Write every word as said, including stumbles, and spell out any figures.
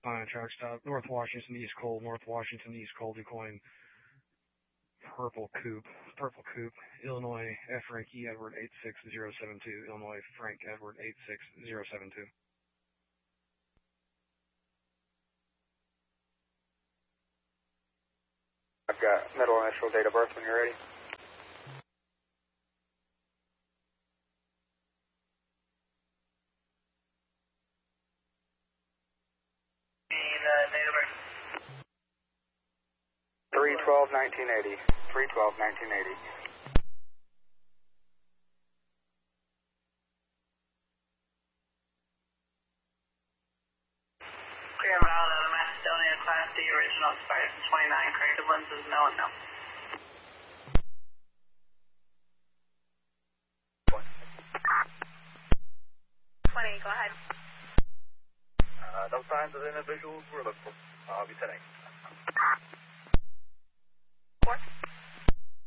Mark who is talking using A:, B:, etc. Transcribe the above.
A: On a track stop. North Washington, East Cole. North Washington, East Cole, decoying Purple Coupe. Purple Coupe. Illinois, F. Frank E. Edward eight six zero seven two. Illinois, Frank Edward eight six zero seven two.
B: I've got middle initial date of birth when you're ready. three twelve nineteen eighty. three twelve nineteen eighty.
C: Clear route out of Macedonia, Class D, original expires in twenty-nine, corrected lenses, no and no. twenty, go ahead.
B: Uh, no signs of individuals we're looking for. I'll be sending.